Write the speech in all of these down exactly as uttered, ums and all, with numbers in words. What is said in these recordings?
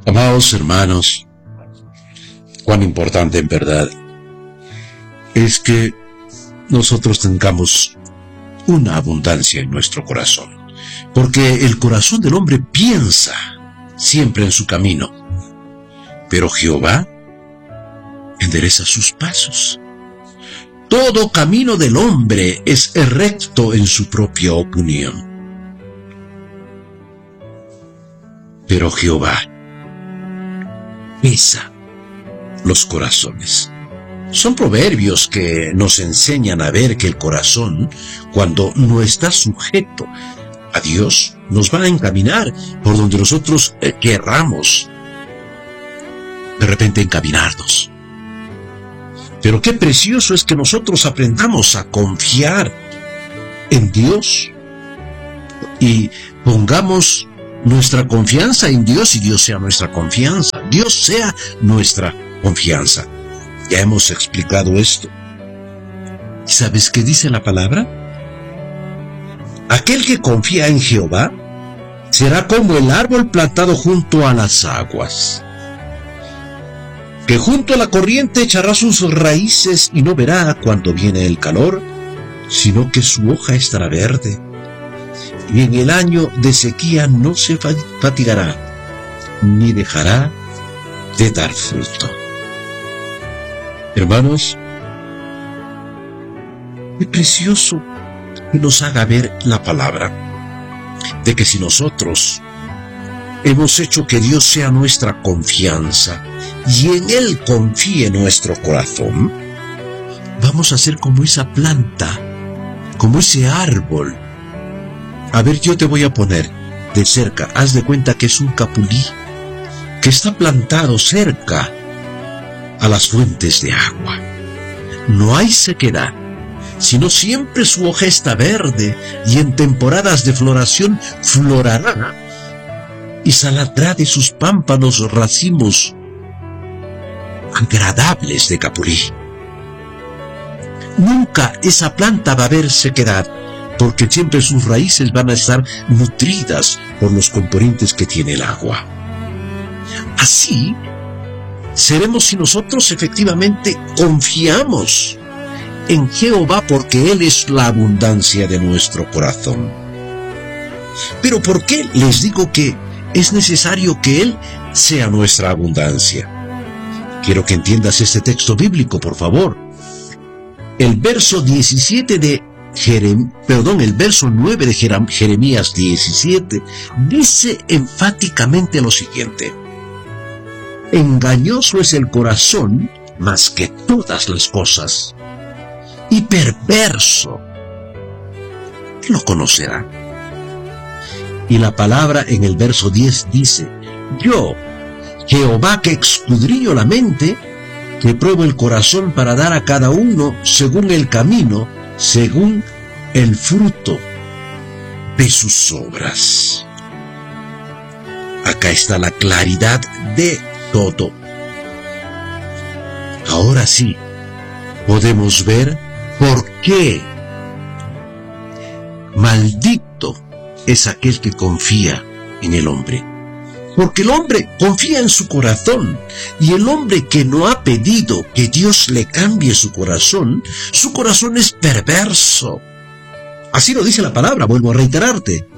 Amados hermanos, cuán importante en verdad es que nosotros tengamos una abundancia en nuestro corazón, porque el corazón del hombre piensa siempre en su camino, pero Jehová endereza sus pasos. Todo camino del hombre es recto en su propia opinión, pero Jehová pesa los corazones. Son proverbios que nos enseñan a ver que el corazón, cuando no está sujeto a Dios, nos va a encaminar por donde nosotros eh, querramos de repente encaminarnos. Pero qué precioso es que nosotros aprendamos a confiar en Dios y pongamos nuestra confianza en Dios y Dios sea nuestra confianza. Dios sea nuestra confianza. Ya hemos explicado esto. ¿Sabes qué dice la palabra? Aquel que confía en Jehová será como el árbol plantado junto a las aguas, que junto a la corriente echará sus raíces y no verá cuando viene el calor, sino que su hoja estará verde, y en el año de sequía no se fatigará, ni dejará de dar fruto. Hermanos, es precioso que nos haga ver la palabra, de que si nosotros hemos hecho que Dios sea nuestra confianza, y en Él confíe nuestro corazón, vamos a ser como esa planta, como ese árbol. A ver, yo te voy a poner de cerca, haz de cuenta que es un capulí, que está plantado cerca a las fuentes de agua. No hay sequedad, sino siempre su hoja está verde, y en temporadas de floración florará, y saldrá de sus pámpanos racimos agradables de capulí. Nunca esa planta va a ver sequedad, porque siempre sus raíces van a estar nutridas por los componentes que tiene el agua. Así seremos si nosotros efectivamente confiamos en Jehová, porque Él es la abundancia de nuestro corazón. Pero ¿por qué les digo que es necesario que Él sea nuestra abundancia? Quiero que entiendas este texto bíblico, por favor. El verso diecisiete de Jerem, perdón, el verso nueve de Jerem, Jeremías diecisiete dice enfáticamente lo siguiente: engañoso es el corazón más que todas las cosas, y perverso. ¿Quién lo conocerá? Y la palabra en el verso diez dice: yo, Jehová, que escudriño la mente, que pruebo el corazón para dar a cada uno según el camino, según el fruto de sus obras. Acá está la claridad de todo. Ahora sí, podemos ver por qué maldito es aquel que confía en el hombre. Porque el hombre confía en su corazón, y el hombre que no ha pedido que Dios le cambie su corazón, su corazón es perverso. Así lo dice la palabra, vuelvo a reiterarte.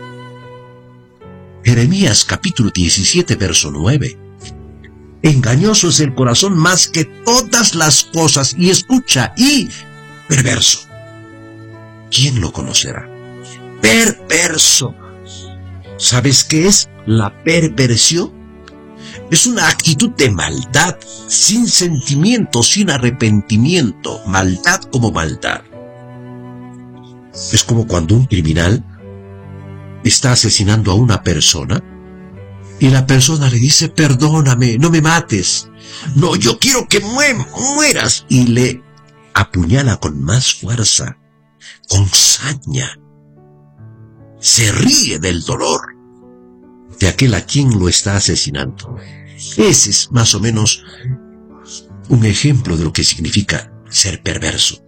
Jeremías capítulo diecisiete, verso nueve. Engañoso es el corazón más que todas las cosas, y escucha, y perverso. ¿Quién lo conocerá? Perverso. ¿Sabes qué es la perversión? Es una actitud de maldad, sin sentimiento, sin arrepentimiento, maldad como maldad. Es como cuando un criminal está asesinando a una persona y la persona le dice: perdóname, no me mates, no, yo quiero que mueras, y le apuñala con más fuerza, con saña. Se ríe del dolor de aquel a quien lo está asesinando. Ese es más o menos un ejemplo de lo que significa ser perverso.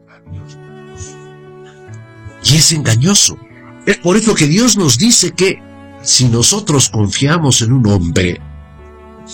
Y es engañoso. Es por eso que Dios nos dice que si nosotros confiamos en un hombre,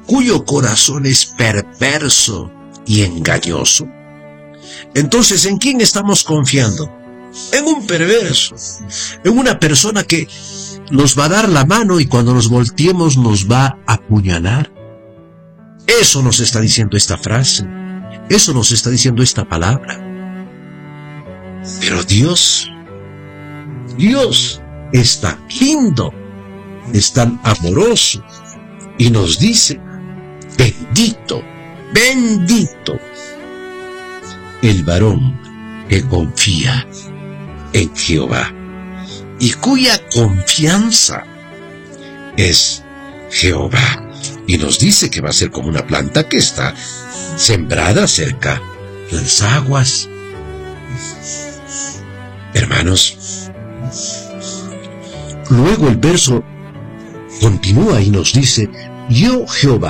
cuyo corazón es perverso y engañoso. Entonces, ¿en quién estamos confiando? En un perverso, en una persona que nos va a dar la mano y cuando nos volteemos nos va a apuñalar. Eso nos está diciendo esta frase, eso nos está diciendo esta palabra. Pero Dios, Dios es tan lindo, es tan amoroso y nos dice, bendito, bendito el varón que confía en Jehová y cuya confianza es Jehová. Y nos dice que va a ser como una planta que está sembrada cerca de las aguas. Hermanos, luego el verso continúa y nos dice, yo Jehová